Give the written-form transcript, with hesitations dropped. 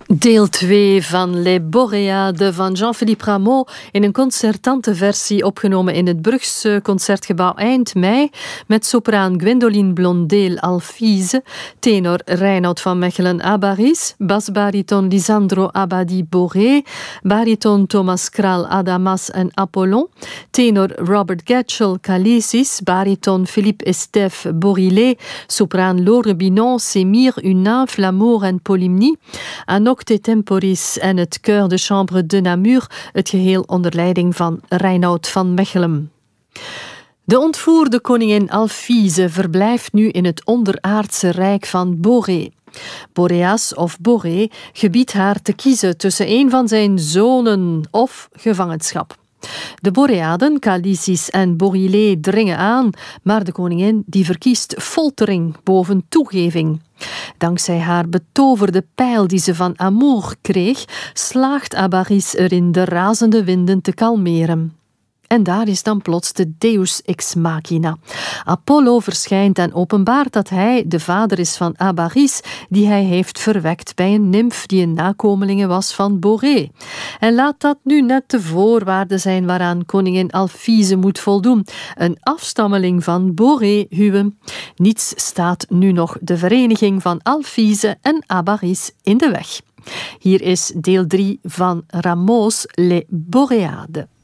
Deel 2 van Les Boréades van Jean-Philippe Rameau in een concertante versie opgenomen in het Brugse Concertgebouw eind mei met sopraan Gwendoline Blondeel-Alphise, tenor Reinoud van Mechelen-Abaris, basbariton Lisandro Abadi-Boré, bariton Thomas Kral-Adamas en Apollon, tenor Robert Gatchell-Kalesis, bariton Philippe Estève Borillet, sopraan Laure Binon, Semir, Une nymphe, L'amour en Polymnie, Nocte Temporis en het Chœur de Chambre de Namur, het geheel onder leiding van Reinoud van Mechelen. De ontvoerde koningin Alphise verblijft nu in het onderaardse rijk van Boré. Boreas of Boré gebiedt haar te kiezen tussen een van zijn zonen of gevangenschap. De Boreaden, Kalesis en Borillet dringen aan, maar de koningin die verkiest foltering boven toegeving. Dankzij haar betoverde pijl die ze van Amour kreeg, slaagt Abaris erin de razende winden te kalmeren. En daar is dan plots de Deus ex machina. Apollo verschijnt en openbaart dat hij de vader is van Abaris, die hij heeft verwekt bij een nimf die een nakomelinge was van Boré. En laat dat nu net de voorwaarde zijn waaraan koningin Alphise moet voldoen. Een afstammeling van Boré huwen. Niets staat nu nog de vereniging van Alphise en Abaris in de weg. Hier is deel 3 van Rameau's Les Boréades.